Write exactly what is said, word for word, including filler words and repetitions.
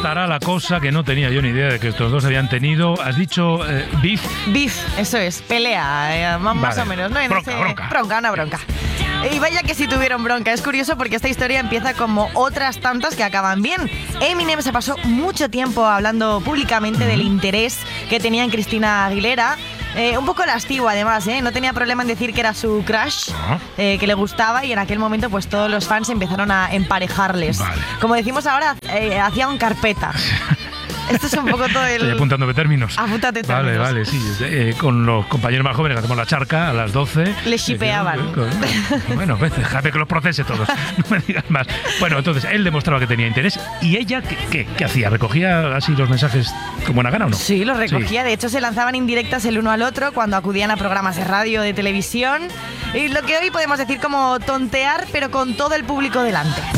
estará la cosa que no tenía yo ni idea de que estos dos habían tenido. Has dicho eh, beef. Beef, eso es, pelea, eh, más, Vale. o menos, ¿no? En Bronca, ese, bronca. Bronca, una bronca. Y vaya que sí tuvieron bronca. Es curioso porque esta historia empieza como otras tantas que acaban bien. Eminem se pasó mucho tiempo hablando públicamente del interés que tenía en Cristina Aguilera. Eh, un poco lascivo además, ¿eh? No tenía problema en decir que era su crush, eh, que le gustaba, y en aquel momento pues todos los fans empezaron a emparejarles. Vale. Como decimos ahora, eh, hacían carpeta. Esto es un poco todo el... Estoy apuntándome términos. Apúntate Vale, términos. vale, sí. Eh, con los compañeros más jóvenes hacemos la charca a las doce. Le shipeaban. Eh, bueno, pues déjame que los procese todos. No me digas más. Bueno, entonces él demostraba que tenía interés. ¿Y ella qué, qué, qué hacía? ¿Recogía así los mensajes con buena gana o no? Sí, los recogía. Sí. De hecho, se lanzaban indirectas el uno al otro cuando acudían a programas de radio, de televisión. Y lo que hoy podemos decir como tontear, pero con todo el público delante.